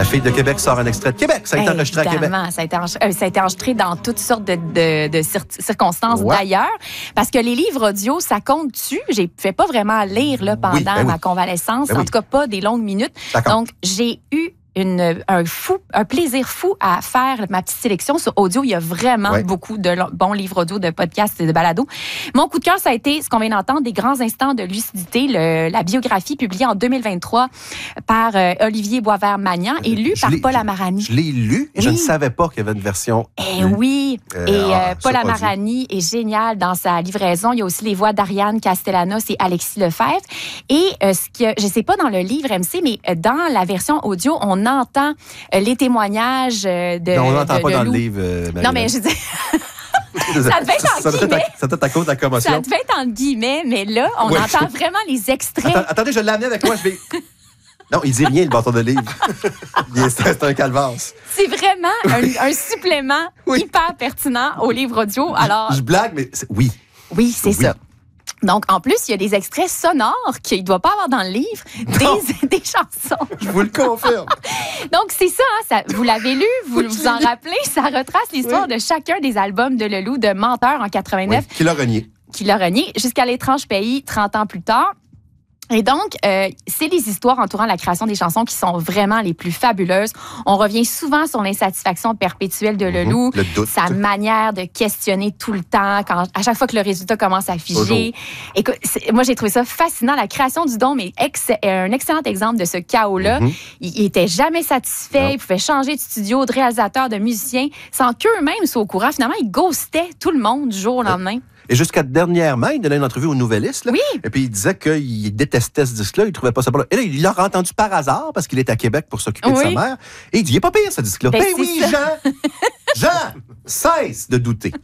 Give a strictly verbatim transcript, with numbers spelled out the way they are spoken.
La fille de Québec sort un extrait de Québec. Ça a été enregistré à Québec. Évidemment, ça a été, enregistré, euh, ça a été enregistré dans toutes sortes de, de, de cir- circonstances Ouais. d'ailleurs. Parce que les livres audio, ça compte-tu? J'ai fait pas vraiment lire là, pendant Oui, ben oui. ma convalescence. Ben en oui. tout cas, pas des longues minutes. D'accord. Donc, j'ai eu Une, un fou, un plaisir fou à faire ma petite sélection sur audio. Il y a vraiment Ouais. beaucoup de lo- bons livres audio, de podcasts et de balados. Mon coup de cœur, ça a été ce qu'on vient d'entendre, des grands instants de lucidité, le, la biographie publiée en deux mille vingt-trois par euh, Olivier Boisvert-Magnan et lue Je par l'ai- Paul Amarani. Je l'ai lu et je Oui. ne savais pas qu'il y avait une version. Eh lue. oui, Euh, et euh, ah, Paul sur audio. Amarani est génial dans sa livraison. Il y a aussi les voix d'Ariane Castellanos et Alexis Lefebvre. Et euh, ce que je sais pas dans le livre M C, mais euh, dans la version audio, on entend euh, les témoignages euh, de. Non, on n'entend de- pas de dans Lou. le livre. euh, Non, mais Marie-Hélène. je dis, ça devait être en Ça doit être guillemets. à- ça doit être à cause de la commotion. ça devait être en guillemets, mais là, on Oui. entend vraiment les extraits. Attends, attendez, je l'ai amené avec moi. Je vais. Non, il dit rien, le bâton de livre. Il est- C'est un calvasse. C'est vraiment un, un supplément Oui. hyper pertinent au livre audio. Alors, Je blague, mais c'est- oui. oui, c'est Oui. ça. Donc, en plus, il y a des extraits sonores qu'il ne doit pas avoir dans le livre, Non. des, des chansons. Je vous le confirme. Donc, c'est ça, hein, ça vous l'avez lu, vous Oui, vous je en l'ai lu. rappelez, ça retrace l'histoire de chacun des albums de Leloup, de Menteur en quatre-vingt-neuf, Oui, qui l'a renié. qui l'a renié, jusqu'à L'étrange pays, trente ans plus tard. Et donc, euh, c'est les histoires entourant la création des chansons qui sont vraiment les plus fabuleuses. On revient souvent sur l'insatisfaction perpétuelle de Leloup, Le doute. sa manière de questionner tout le temps, quand, à chaque fois que le résultat commence à figer. Toujours. Écoute, c'est- moi, j'ai trouvé ça fascinant. La création du Dôme est ex- est un excellent exemple de ce chaos-là. Mhm. Il, il était jamais satisfait. Non. Il pouvait changer de studio, de réalisateur, de musicien, sans qu'eux-mêmes soient au courant. Finalement, il ghostait tout le monde du jour au lendemain. Et jusqu'à dernièrement, il donnait une entrevue au Nouvelliste. Là, Oui. Et puis il disait qu'il détestait ce disque-là, il trouvait pas ça bon. Et là, il l'a entendu par hasard parce qu'il est à Québec pour s'occuper de Oui. sa mère. Et il dit, il est pas pire ce disque-là. Ben, Ben c'est oui, ça. Jean! Jean! Cesse de douter.